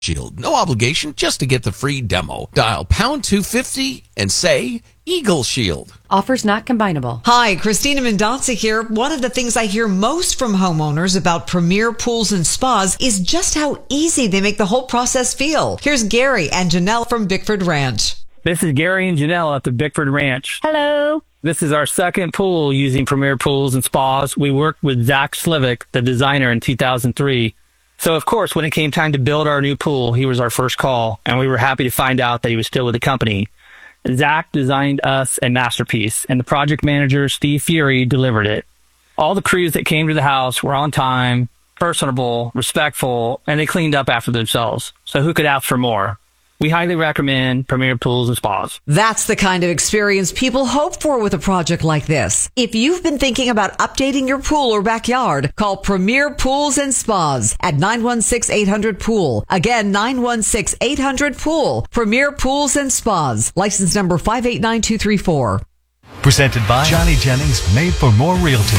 Shield. No obligation, just to get the free demo. Dial pound 250 and say Eagle Shield. Offers not combinable. Hi, Christina Mendonça here. One of the things I hear most from homeowners about Premier Pools and Spas is just how easy they make the whole process feel. Here's Gary and Janelle from Bickford Ranch. This is Gary and Janelle at the Bickford Ranch. Hello. This is our second pool using Premier Pools and Spas. We worked with Zach Slivick, the designer, in 2003. So, of course, when it came time to build our new pool, he was our first call, and we were happy to find out that he was still with the company. Zach designed us a masterpiece, and the project manager, Steve Fury, delivered it. All the crews that came to the house were on time, personable, respectful, and they cleaned up after themselves. So who could ask for more? We highly recommend Premier Pools and Spas. That's the kind of experience people hope for with a project like this. If you've been thinking about updating your pool or backyard, call Premier Pools and Spas at 916-800-POOL. Again, 916-800-POOL. Premier Pools and Spas. License number 589234. Presented by Johnny Jennings, Made for More Realty.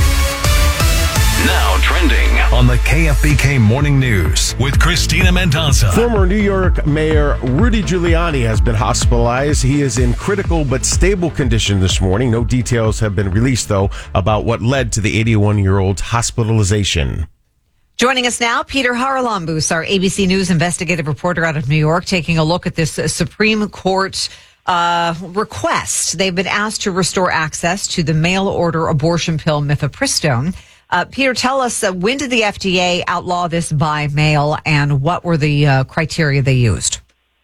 Now trending On the KFBK Morning News with Christina Mendonça. Former New York Mayor Rudy Giuliani has been hospitalized. He is in critical but stable condition this morning. No details have been released, though, about what led to the 81-year-old's hospitalization. Joining us now, Peter Haralambous, our ABC News investigative reporter out of New York, taking a look at this Supreme Court request. They've been asked to restore access to the mail-order abortion pill mifepristone. Peter, tell us, when did the FDA outlaw this by mail, and what were the criteria they used?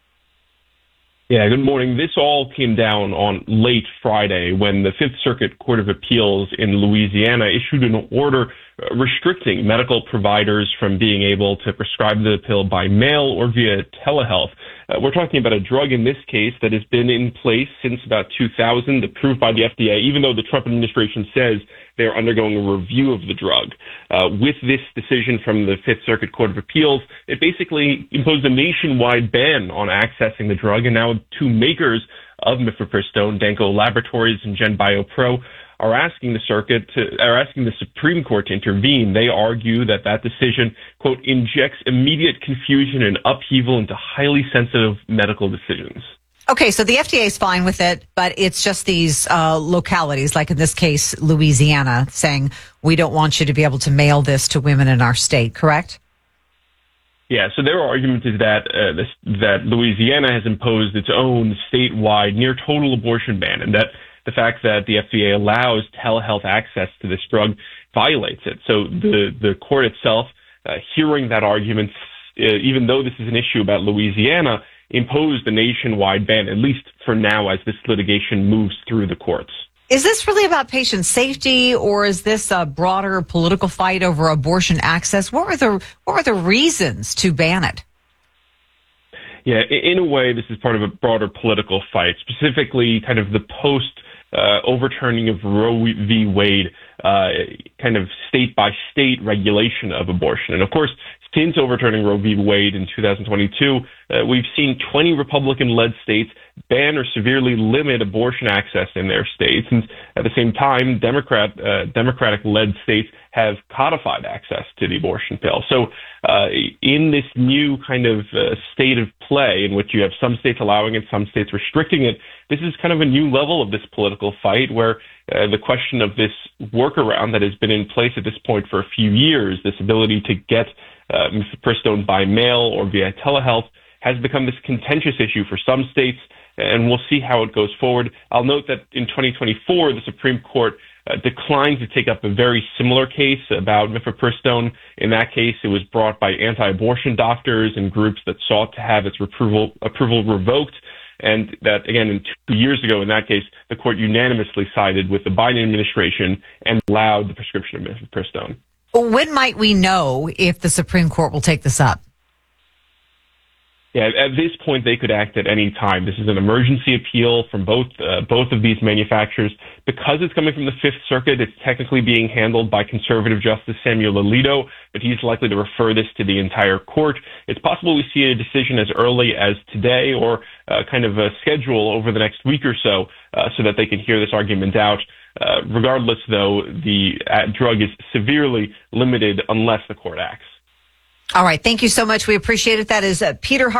Yeah, good morning. This all came down on late Friday when the Fifth Circuit Court of Appeals in Louisiana issued an order restricting medical providers from being able to prescribe the pill by mail or via telehealth. We're talking about a drug in this case that has been in place since about 2000, approved by the FDA, even though the Trump administration says they're undergoing a review of the drug. With this decision from the Fifth Circuit Court of Appeals, it basically imposed a nationwide ban on accessing the drug, and now two makers of mifepristone, Danco Laboratories and GenBioPro, are asking the Supreme Court to intervene. They argue that decision, quote, injects immediate confusion and upheaval into highly sensitive medical decisions. Okay, so the FDA is fine with it, but it's just these localities, like in this case, Louisiana, saying we don't want you to be able to mail this to women in our state, correct? Yeah, so their argument is that that Louisiana has imposed its own statewide near total abortion ban, and that the fact that the FDA allows telehealth access to this drug violates it. So the court itself, hearing that argument, even though this is an issue about Louisiana, imposed a nationwide ban, at least for now, as this litigation moves through the courts. Is this really about patient safety, or is this a broader political fight over abortion access? What were the reasons to ban it? Yeah, in a way, this is part of a broader political fight, specifically kind of the overturning of Roe v. Wade, kind of state-by-state regulation of abortion. And of course, since overturning Roe v. Wade in 2022, we've seen 20 Republican-led states ban or severely limit abortion access in their states. And at the same time, Democratic-led states have codified access to the abortion pill. So in this new kind of state of play in which you have some states allowing it, some states restricting it, this is kind of a new level of this political fight where the question of this workaround that has been in place at this point for a few years, this ability to get mifepristone by mail or via telehealth, has become this contentious issue for some states, and we'll see how it goes forward. I'll note that in 2024, the Supreme Court declined to take up a very similar case about mifepristone. In that case, it was brought by anti-abortion doctors and groups that sought to have its approval revoked. And that, again, 2 years ago, in that case, the court unanimously sided with the Biden administration and allowed the prescription of mifepristone. When might we know if the Supreme Court will take this up? Yeah, at this point, they could act at any time. This is an emergency appeal from both of these manufacturers. Because it's coming from the Fifth Circuit, it's technically being handled by conservative Justice Samuel Alito, but he's likely to refer this to the entire court. It's possible we see a decision as early as today or kind of a schedule over the next week or so that they can hear this argument out. Regardless, though, the drug is severely limited unless the court acts. All right. Thank you so much. We appreciate it. That is Peter